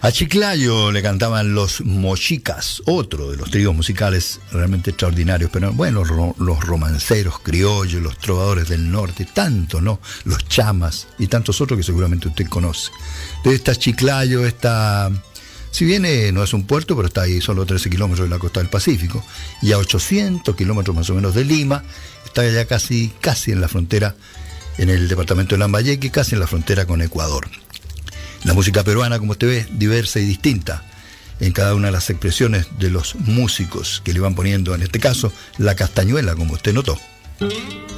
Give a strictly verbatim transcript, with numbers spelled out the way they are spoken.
A Chiclayo le cantaban los Mochicas, otro de los tríos musicales realmente extraordinarios, pero bueno, ro, los romanceros criollos, los trovadores del norte, tanto, ¿no? Los chamas y tantos otros que seguramente usted conoce. De esta Chiclayo, esta, si bien eh, no es un puerto, pero está ahí solo trece kilómetros de la costa del Pacífico, y a ochocientos kilómetros más o menos de Lima, está ya casi, casi en la frontera, en el departamento de Lambayeque, casi en la frontera con Ecuador. La música peruana, como usted ve, diversa y distinta en cada una de las expresiones de los músicos que le van poniendo, en este caso, la castañuela, como usted notó.